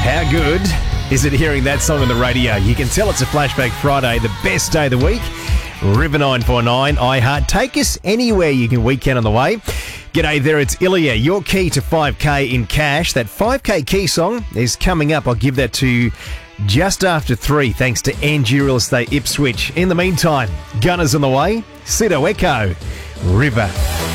How good is it hearing that song on the radio? You can tell it's a Flashback Friday, the best day of the week. River 949, iHeart. Take us anywhere you can weekend on the way. G'day there, it's Ilya. Your key to 5K in cash. That 5K key song is coming up. I'll give that to you just after 3, thanks to Angie Real Estate Ipswich. In the meantime, Gunners on the way. Sido Echo, River.